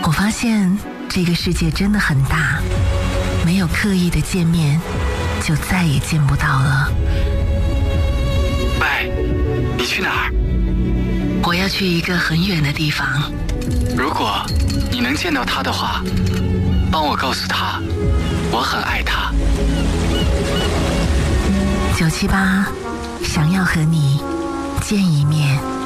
我发现这个世界真的很大，没有刻意的见面，就再也见不到了。 喂，你去哪儿？ 我要去一个很远的地方。 如果你能见到他的话，帮我告诉他，我很爱他。 978想要和你见一面。